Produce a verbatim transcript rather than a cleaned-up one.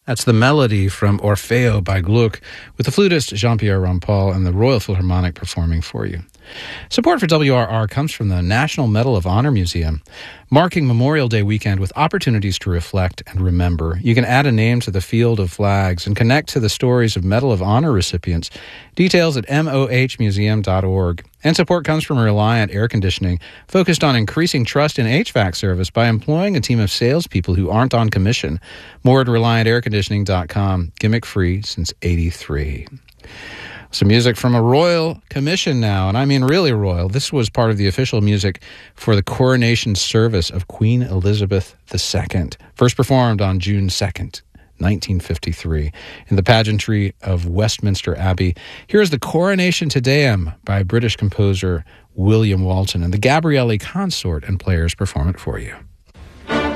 That's the melody from Orfeo by Gluck, with the flutist Jean-Pierre Rampal and the Royal Philharmonic performing for you. Support for W R R comes from the National Medal of Honor Museum, marking Memorial Day weekend with opportunities to reflect and remember. You can add a name to the field of flags and connect to the stories of Medal of Honor recipients. Details at m o h museum dot org. And support comes from Reliant Air Conditioning, focused on increasing trust in H V A C service by employing a team of salespeople who aren't on commission. More at reliant air conditioning dot com. Gimmick-free since eighty-three. Some music from a royal commission now, and I mean really royal. This was part of the official music for the coronation service of Queen Elizabeth the Second, first performed on June second, nineteen fifty-three, in the pageantry of Westminster Abbey. Here's the Coronation Te Deum by British composer William Walton, and the Gabrielli Consort and Players perform it for you.